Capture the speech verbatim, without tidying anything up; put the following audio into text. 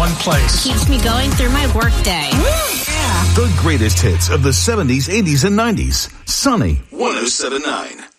one place. Keeps me going through my workday. The greatest hits of the seventies, eighties, and nineties. Sunny one oh seven point nine.